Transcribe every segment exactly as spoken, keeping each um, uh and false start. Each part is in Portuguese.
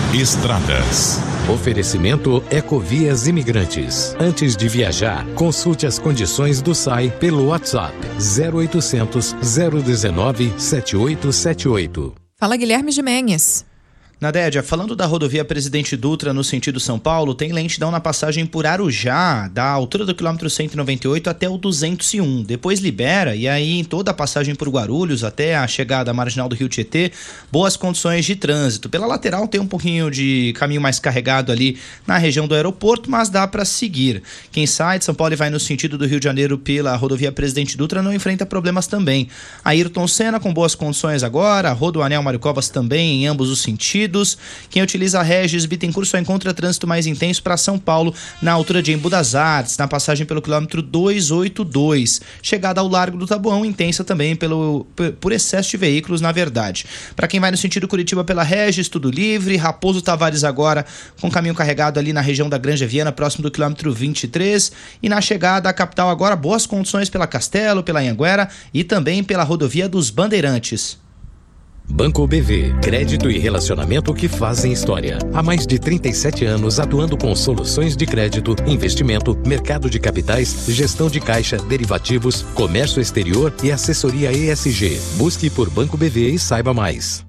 Estradas. Oferecimento Ecovias Imigrantes. Antes de viajar, consulte as condições do S A I pelo WhatsApp zero oitocentos, zero um nove, sete oito sete oito. Fala, Guilherme Gimenez. Nadédia, falando da rodovia Presidente Dutra no sentido São Paulo, tem lentidão na passagem por Arujá, da altura do quilômetro cento e noventa e oito até o duzentos e um. Depois libera, e aí em toda a passagem por Guarulhos até a chegada à marginal do Rio Tietê, boas condições de trânsito. Pela lateral tem um pouquinho de caminho mais carregado ali na região do aeroporto, mas dá para seguir. Quem sai de São Paulo e vai no sentido do Rio de Janeiro pela rodovia Presidente Dutra não enfrenta problemas também. Ayrton Senna com boas condições agora, Rodoanel Mário Covas também em ambos os sentidos. Quem utiliza a Regis Bittencourt só encontra trânsito mais intenso para São Paulo, na altura de Embu das Artes, na passagem pelo quilômetro duzentos e oitenta e dois. Chegada ao Largo do Taboão, intensa também pelo, por excesso de veículos, na verdade. Para quem vai no sentido Curitiba pela Regis, tudo livre. Raposo Tavares agora com caminho carregado ali na região da Granja Viana, próximo do quilômetro vinte e três. E na chegada à capital agora, boas condições pela Castelo, pela Anhanguera e também pela rodovia dos Bandeirantes. Banco B V, crédito e relacionamento que fazem história. Há mais de trinta e sete anos atuando com soluções de crédito, investimento, mercado de capitais, gestão de caixa, derivativos, comércio exterior e assessoria E S G. Busque por Banco B V e saiba mais.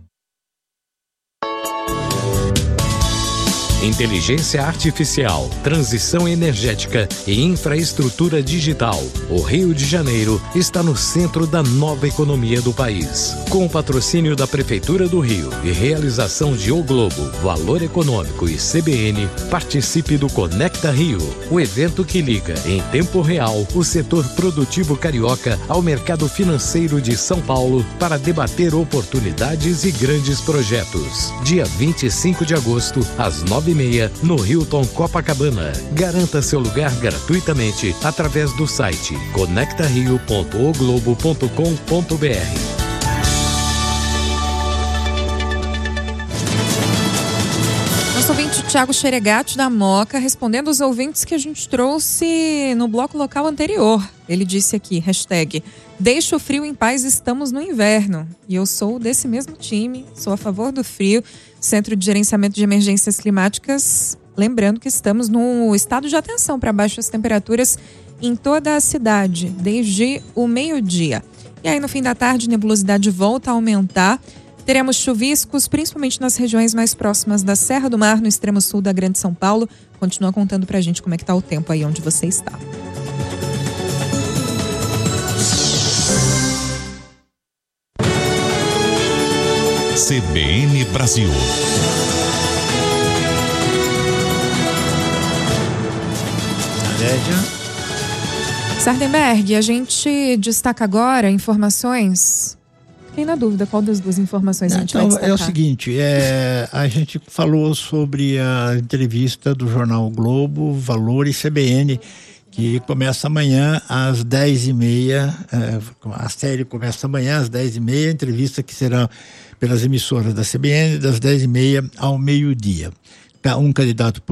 Inteligência artificial, transição energética e infraestrutura digital. O Rio de Janeiro está no centro da nova economia do país. Com o patrocínio da Prefeitura do Rio e realização de O Globo, Valor Econômico e C B N, participe do Conecta Rio, o evento que liga em tempo real o setor produtivo carioca ao mercado financeiro de São Paulo para debater oportunidades e grandes projetos. Dia vinte e cinco de agosto, às nove e meia, no Hilton Copacabana. Garanta seu lugar gratuitamente através do site conecta rio ponto o globo ponto com ponto b r. Nosso ouvinte Thiago Xeregatti da Moca respondendo aos ouvintes que a gente trouxe no bloco local anterior. Ele disse aqui, hashtag, deixa o frio em paz, estamos no inverno. E eu sou desse mesmo time, sou a favor do frio. Centro de Gerenciamento de Emergências Climáticas, lembrando que estamos no estado de atenção para baixas temperaturas em toda a cidade, desde o meio-dia. E aí no fim da tarde, nebulosidade volta a aumentar. Teremos chuviscos, principalmente nas regiões mais próximas da Serra do Mar, no extremo sul da Grande São Paulo. Continua contando pra gente como é que tá o tempo aí onde você está. C B N Brasil. Sardenberg, a gente destaca agora informações. Fiquei na dúvida qual das duas informações a gente então, vai destacar. É o seguinte, é, a gente falou sobre a entrevista do jornal o Globo, Valor e C B N, que começa amanhã às dez e meia, é, a série começa amanhã às dez e meia, a entrevista que será pelas emissoras da C B N das dez e meia ao meio-dia. Um candidato